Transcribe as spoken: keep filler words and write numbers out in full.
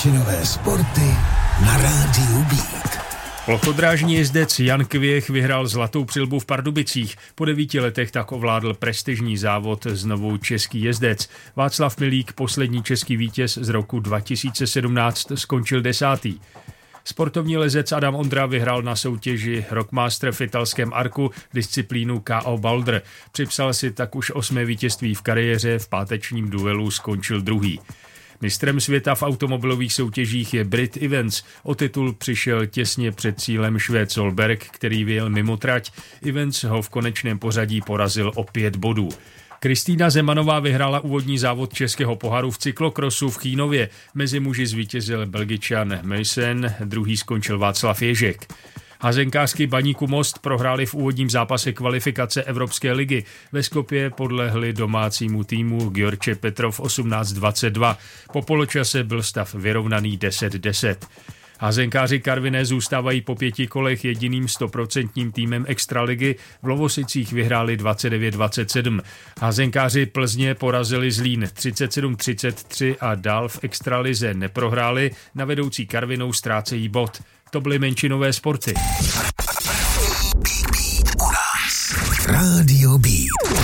menšinové sporty na rádiu Beat. Plochodrážní jezdec Jan Kvěch vyhrál zlatou přilbu v Pardubicích. Po devíti letech tak ovládl prestižní závod znovu český jezdec. Václav Milík, poslední český vítěz z roku dva tisíce sedmnáct, skončil desátý. Sportovní lezec Adam Ondra vyhrál na soutěži Rockmaster v italském Arku disciplínu K O Boulder. Připsal si tak už osmé vítězství v kariéře, v pátečním duelu skončil druhý. Mistrem světa v automobilových soutěžích je Brit Evans. O titul přišel těsně před cílem Švéd Solberg, který vyjel mimo trať. Evans ho v konečném pořadí porazil o pět bodů. Kristýna Zemanová vyhrála úvodní závod českého poháru v cyklokrosu v Chínově. Mezi muži zvítězil Belgičan Meissen, druhý skončil Václav Ježek. Házenkářky Baníku Most prohráli v úvodním zápase kvalifikace Evropské ligy. Ve Skopje podlehli domácímu týmu Györče Petrov osmnáct dvacet dva. Po poločase byl stav vyrovnaný deset deset. Házenkáři Karviné zůstávají po pěti kolech jediným stoprocentním týmem extraligy. V Lovosicích vyhráli dvacet devět dvacet sedm. Házenkáři Plzně porazili Zlín třicet sedm třicet tři a dál v extralize neprohráli. Na vedoucí Karvinou ztrácejí bod. To byly menšinové sporty. Radio Beat.